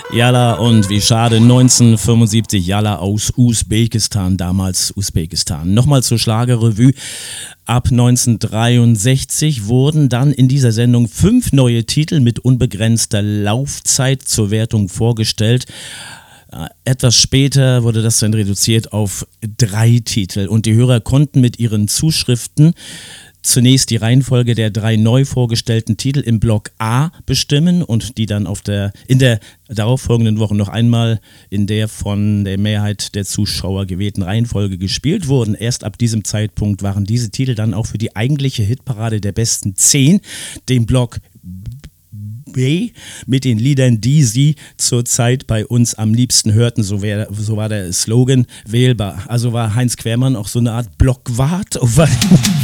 Yalla und wie schade, 1975 Yalla aus Usbekistan, damals Usbekistan. Nochmal zur Schlagerrevue. Ab 1963 wurden dann in dieser Sendung 5 neue Titel mit unbegrenzter Laufzeit zur Wertung vorgestellt. Etwas später wurde das dann reduziert auf 3 Titel und die Hörer konnten mit ihren Zuschriften zunächst die Reihenfolge der 3 neu vorgestellten Titel im Block A bestimmen und die dann in der darauffolgenden Woche noch einmal in der von der Mehrheit der Zuschauer gewählten Reihenfolge gespielt wurden. Erst ab diesem Zeitpunkt waren diese Titel dann auch für die eigentliche Hitparade der besten 10, dem Block B, mit den Liedern, die Sie zurzeit bei uns am liebsten hörten, so war der Slogan, wählbar. Also war Heinz Quermann auch so eine Art Blockwart?